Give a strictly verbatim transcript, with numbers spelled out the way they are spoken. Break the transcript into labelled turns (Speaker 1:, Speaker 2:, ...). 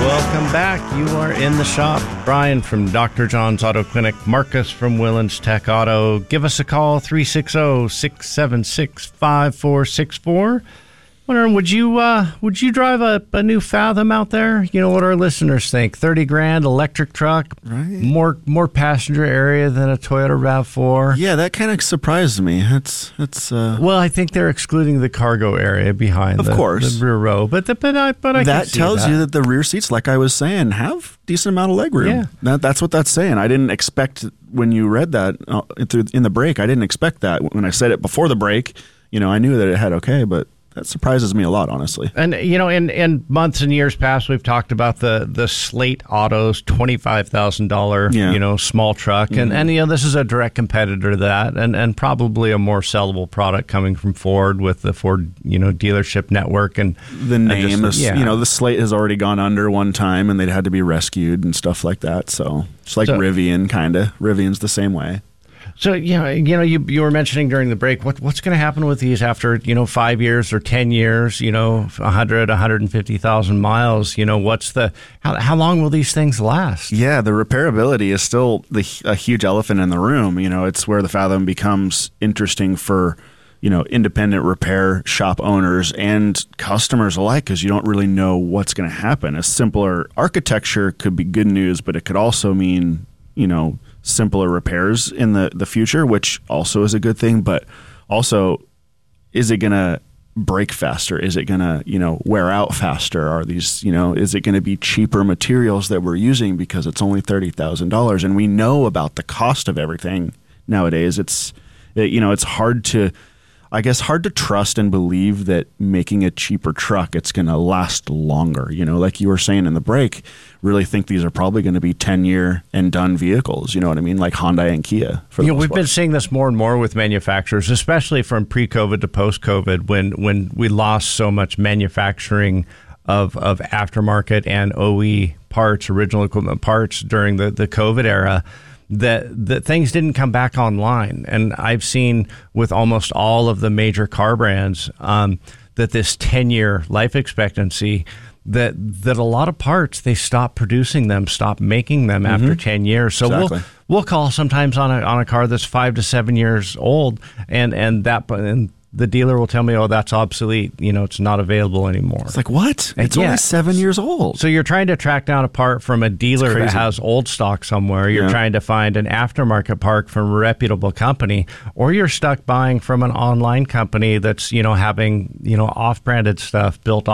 Speaker 1: Welcome back. You are in the shop. Brian from Doctor John's Auto Clinic, Marcus from Willens Tech Auto. Give us a call, three six zero, six seven six, five four six four. Wondering, would you uh, would you drive a, a new Fathom out there? You know what our listeners think. thirty grand, electric truck,
Speaker 2: right?
Speaker 1: More more passenger area than a Toyota RAV four.
Speaker 2: Yeah, that kind of surprised me. It's it's. Uh,
Speaker 1: well, I think they're excluding the cargo area behind
Speaker 2: of
Speaker 1: the,
Speaker 2: course.
Speaker 1: the rear row. But the, but I but I
Speaker 2: that
Speaker 1: can see
Speaker 2: tells
Speaker 1: that.
Speaker 2: you that the rear seats, like I was saying, have decent amount of leg room.
Speaker 1: Yeah.
Speaker 2: That, that's what that's saying. I didn't expect when you read that uh, in the break. I didn't expect that when I said it before the break. You know, I knew that it had okay, but. That surprises me a lot, honestly.
Speaker 1: And, you know, in, in months and years past, we've talked about the, the Slate Autos twenty-five thousand dollars,
Speaker 2: yeah.
Speaker 1: you know, small truck.
Speaker 2: Mm-hmm.
Speaker 1: And, and, you know, this is a direct competitor to that and, and probably a more sellable product coming from Ford with the Ford, you know, dealership network. And
Speaker 2: the name
Speaker 1: and just,
Speaker 2: is,
Speaker 1: yeah.
Speaker 2: you know, the Slate has already gone under one time and they'd had to be rescued and stuff like that. So it's like so, Rivian, kind of. Rivian's the same way.
Speaker 1: So, yeah, you know, you you were mentioning during the break, what what's going to happen with these after, you know, five years or ten years, you know, one hundred, one hundred fifty thousand miles, you know, what's the, how, how long will these things last?
Speaker 2: Yeah, the repairability is still the, a huge elephant in the room. You know, it's where the Fathom becomes interesting for, you know, independent repair shop owners and customers alike because you don't really know what's going to happen. A simpler architecture could be good news, but it could also mean, you know, simpler repairs in the, the future, which also is a good thing. But also, is it going to break faster? Is it going to, you know, wear out faster? Are these, you know, is it going to be cheaper materials that we're using because it's only thirty thousand dollars? And we know about the cost of everything nowadays. It's, it, you know, it's hard to, I guess, hard to trust and believe that making a cheaper truck, it's going to last longer. You know, like you were saying in the break, really think these are probably going to be ten-year and done vehicles. You know what I mean? Like Hyundai and Kia. For the
Speaker 1: you know,
Speaker 2: most
Speaker 1: we've
Speaker 2: part.
Speaker 1: been seeing this more and more with manufacturers, especially from pre-COVID to post-COVID, when when we lost so much manufacturing of of aftermarket and O E parts, original equipment parts during the, the COVID era. That, that things didn't come back online. And I've seen with almost all of the major car brands um, that this ten-year life expectancy, that that a lot of parts, they stop producing them, stop making them mm-hmm. after ten years. So
Speaker 2: exactly.
Speaker 1: we'll we'll call sometimes on a on a car that's five to seven years old, and and that and the dealer will tell me, oh, that's obsolete. You know, it's not available anymore.
Speaker 2: It's like, what? It's
Speaker 1: yeah.
Speaker 2: only seven years old.
Speaker 1: So you're trying to track down a part from a dealer that has old stock somewhere. You're yeah. trying to find an aftermarket part from a reputable company, or you're stuck buying from an online company that's, you know, having, you know, off-branded stuff built